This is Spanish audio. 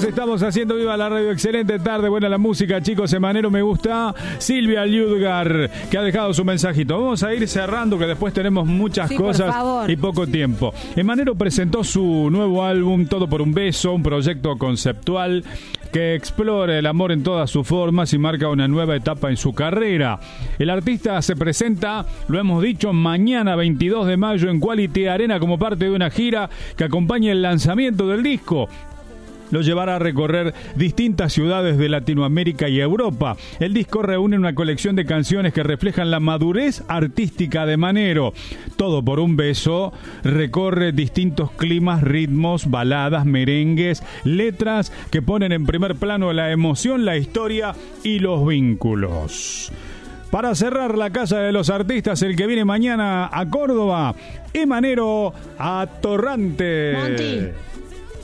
estamos haciendo viva la radio. Excelente tarde, buena la música, chicos. Emanero me gusta. Silvia Liudgar, que ha dejado su mensajito. Vamos a ir cerrando, que después tenemos muchas cosas y poco tiempo. Emanero presentó su nuevo álbum, Todo por un beso, un proyecto conceptual que explora el amor en todas sus formas y marca una nueva etapa en su carrera. El artista se presenta, lo hemos dicho, mañana 22 de mayo en Quality Arena como parte de una gira que acompaña el lanzamiento del disco. Lo llevará a recorrer distintas ciudades de Latinoamérica y Europa. El disco reúne una colección de canciones que reflejan la madurez artística de Emanero. Todo por un beso recorre distintos climas, ritmos, baladas, merengues, letras que ponen en primer plano la emoción, la historia y los vínculos. Para cerrar la Casa de los Artistas, el que viene mañana a Córdoba, Emanero Atorrante. Monty.